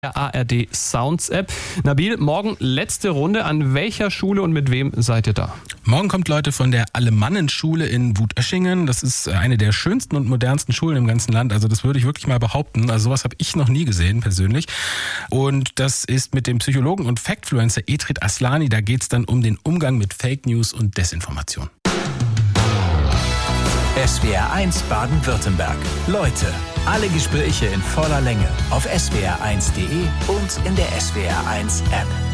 der ARD Sounds App. Nabil, morgen letzte Runde. An welcher Schule und mit wem seid ihr da? Morgen kommt Leute von der Alemannenschule in Wutöschingen. Das ist eine der schönsten und modernsten Schulen im ganzen Land. Also das würde ich wirklich mal behaupten. Also sowas habe ich noch nie gesehen persönlich. Und das ist mit dem Psychologen und Factfluencer Edrit Aslani. Da geht es dann um den Umgang mit Fake News und Desinformation. SWR 1 Baden-Württemberg. Leute, alle Gespräche in voller Länge auf swr1.de und in der SWR 1 App.